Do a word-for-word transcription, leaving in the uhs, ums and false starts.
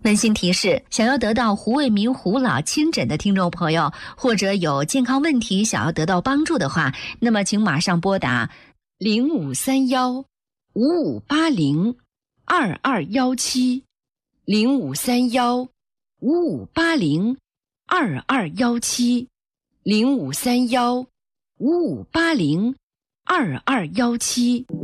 温馨提示：想要得到胡卫民胡老亲诊的听众朋友，或者有健康问题想要得到帮助的话，那么请马上拨打零五三幺五五八零二二幺七零五三幺五五八零二二幺七零五三幺五五八零二二幺七。